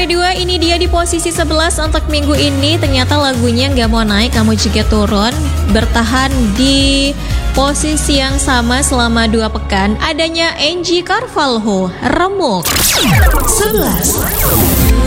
nomor 2 ini dia di posisi 11 untuk minggu ini. Ternyata lagunya nggak mau naik, kamu juga turun. Bertahan di posisi yang sama selama 2 pekan. Adanya Angie Carvalho, Remuk. 11.